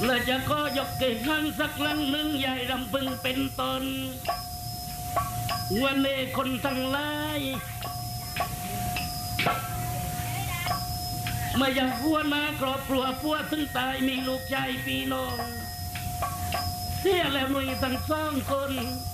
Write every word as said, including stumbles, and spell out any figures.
และจะก็ยกเก่งขันสักครั้งหนึ่งใหญ่รำพึงเป็นตนวันนี้คนทั้งหลายมาอยากพัวมาครอบครัวพัวถึงตายมีลูกชายพี่น้องเสียแล้วหนุ่ยทั้งสองคน